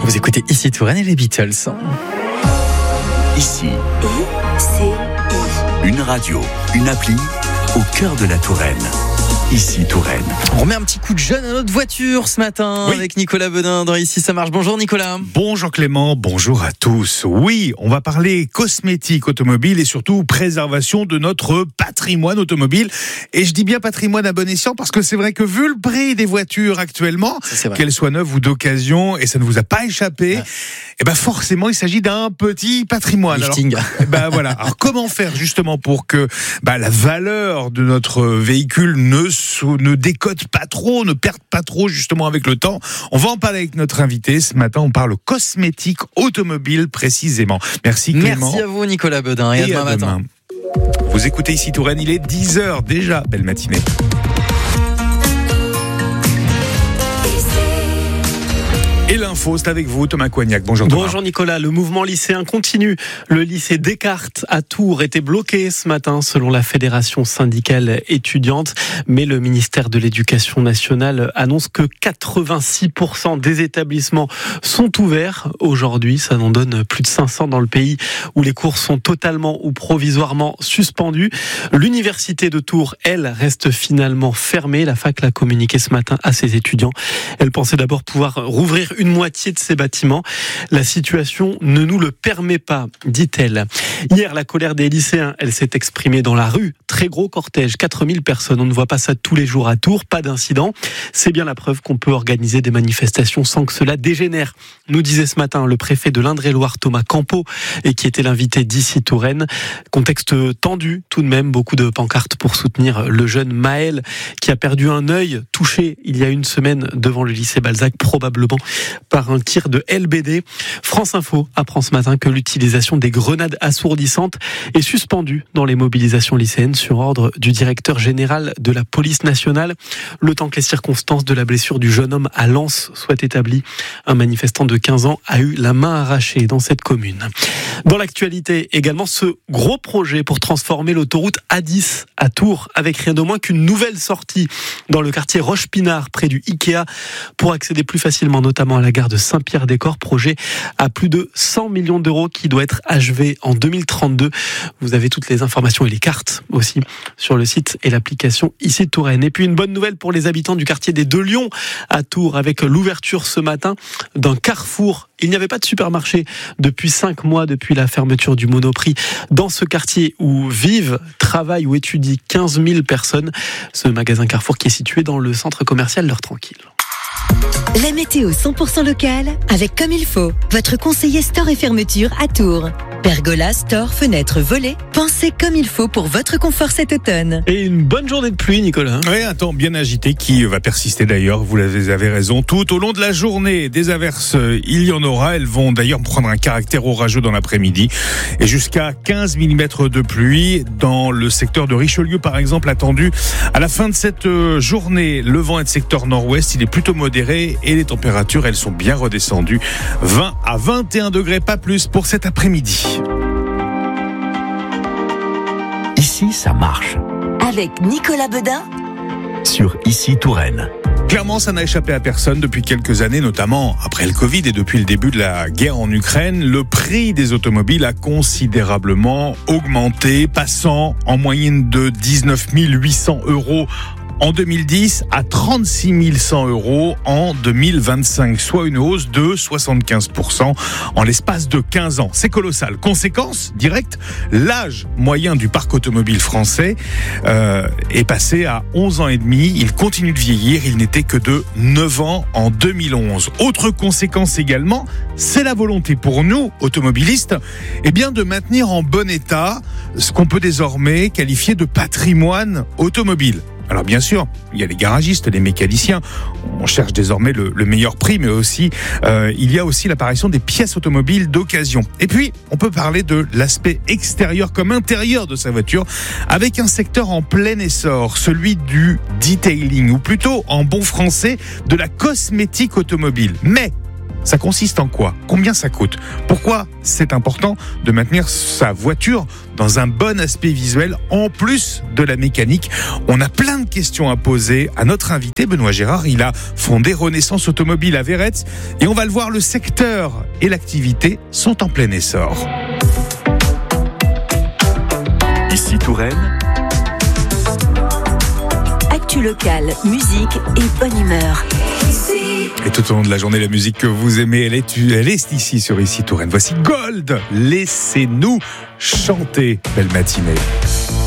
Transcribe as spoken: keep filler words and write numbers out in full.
Vous écoutez Ici Touraine et les Beatles. Ici, I C I. une radio, une appli au cœur de la Touraine. Ici Touraine. On remet un petit coup de jeune à notre voiture ce matin Oui. avec Nicolas Bedin dans Ici ça marche. Bonjour Nicolas. Bonjour Clément, bonjour à tous. Oui, on va parler cosmétique automobile et surtout préservation de notre patrimoine automobile. Et je dis bien patrimoine à bon escient parce que c'est vrai que vu le prix des voitures actuellement, Ça, c'est vrai. qu'elles soient neuves ou d'occasion, et ça ne vous a pas échappé, Ouais. et ben forcément il s'agit d'un petit patrimoine. Alors, Lifting. ben voilà. Alors comment faire justement pour que ben, la valeur de notre véhicule ne sou- ne décote pas trop, ne perde pas trop justement avec le temps. On va en parler avec notre invité ce matin. On parle cosmétique automobile précisément. Merci Clément. Merci à vous Nicolas Bedin et, à Et demain à matin. demain. Vous écoutez Ici Touraine, il est dix heures déjà. Belle matinée. Et l'info, c'est avec vous, Thomas Coignac. Bonjour Thomas. Bonjour Nicolas, le mouvement lycéen continue. Le lycée Descartes à Tours était bloqué ce matin selon la fédération syndicale étudiante, mais le ministère de l'Éducation nationale annonce que quatre-vingt-six pour cent des établissements sont ouverts aujourd'hui. Ça en donne plus de cinq cents dans le pays où les cours sont totalement ou provisoirement suspendus. L'université de Tours, elle, reste finalement fermée. La fac l'a communiqué ce matin à ses étudiants. Elle pensait d'abord pouvoir rouvrir une moitié de ces bâtiments. La situation ne nous le permet pas, dit-elle. Hier, la colère des lycéens, elle s'est exprimée dans la rue. Très gros cortège, quatre mille personnes. On ne voit pas ça tous les jours à Tours, pas d'incident. C'est bien la preuve qu'on peut organiser des manifestations sans que cela dégénère. Nous disait ce matin le préfet de l'Indre-et-Loire, Thomas Campeau, et qui était l'invité d'Ici Touraine. Contexte tendu tout de même, beaucoup de pancartes pour soutenir le jeune Maël qui a perdu un œil touché il y a une semaine devant le lycée Balzac, probablement par un tir de L B D. France Info apprend ce matin que l'utilisation des grenades assourdissantes est suspendue dans les mobilisations lycéennes sur ordre du directeur général de la police nationale, le temps que les circonstances de la blessure du jeune homme à Lens soient établies. Un manifestant de quinze ans a eu la main arrachée dans cette commune. Dans l'actualité également, ce gros projet pour transformer l'autoroute A dix à Tours, avec rien de moins qu'une nouvelle sortie dans le quartier Roche-Pinard, près du Ikea, pour accéder plus facilement notamment à la gare de Saint-Pierre-des-Corps, projet à plus de cent millions d'euros qui doit être achevé en deux mille trente-deux. Vous avez toutes les informations et les cartes aussi sur le site et l'application Ici Touraine. Et puis une bonne nouvelle pour les habitants du quartier des Deux Lions à Tours, avec l'ouverture ce matin d'un carrefour. Il n'y avait pas de supermarché depuis cinq mois, depuis la fermeture du Monoprix, dans ce quartier où vivent, travaillent ou étudient quinze mille personnes. Ce magasin Carrefour qui est situé dans le centre commercial L'Heure Tranquille. La météo cent pour cent locale avec Comme il faut, votre conseiller store et fermeture à Tours. Pergola, store, fenêtres, volets, pensez comme il faut pour votre confort cet automne. Et une bonne journée de pluie, Nicolas. Oui, un temps bien agité qui va persister d'ailleurs, vous avez raison, tout au long de la journée. Des averses, il y en aura, elles vont d'ailleurs prendre un caractère orageux dans l'après-midi et jusqu'à quinze millimètres de pluie dans le secteur de Richelieu par exemple attendu à la fin de cette journée. Le vent est de secteur nord-ouest, il est plutôt modéré et les températures, elles sont bien redescendues. vingt à vingt et un degrés, pas plus pour cet après-midi. Ici, ça marche. Avec Nicolas Bedin Sur Ici Touraine. Clairement, ça n'a échappé à personne depuis quelques années, notamment après le Covid et depuis le début de la guerre en Ukraine. Le prix des automobiles a considérablement augmenté, passant en moyenne de dix-neuf mille huit cents euros en deux mille dix à trente-six mille cent euros en deux mille vingt-cinq, soit une hausse de soixante-quinze pour cent en l'espace de quinze ans. C'est colossal. Conséquence directe, l'âge moyen du parc automobile français euh, est passé à onze ans et demi. Il continue de vieillir. Il n'était que de neuf ans en deux mille onze. Autre conséquence également, c'est la volonté pour nous, automobilistes, eh bien de maintenir en bon état ce qu'on peut désormais qualifier de patrimoine automobile. Alors bien sûr, il y a les garagistes, les mécaniciens, on cherche désormais le, le meilleur prix, mais aussi euh, il y a aussi l'apparition des pièces automobiles d'occasion. Et puis, on peut parler de l'aspect extérieur comme intérieur de sa voiture, avec un secteur en plein essor, celui du detailing, ou plutôt en bon français, de la cosmétique automobile. Mais Ça consiste en quoi ? Combien ça coûte ? Pourquoi c'est important de maintenir sa voiture dans un bon aspect visuel en plus de la mécanique ? On a plein de questions à poser à notre invité Benoît Gérard. Il a fondé Renaissance Automobile à Véretz et on va le voir, le secteur et l'activité sont en plein essor. Ici Touraine, Actu locale, musique et bonne humeur. Et tout au long de la journée, la musique que vous aimez, elle est, elle est ici sur Ici Touraine. Voici Gold. Laissez-nous chanter. Belle matinée.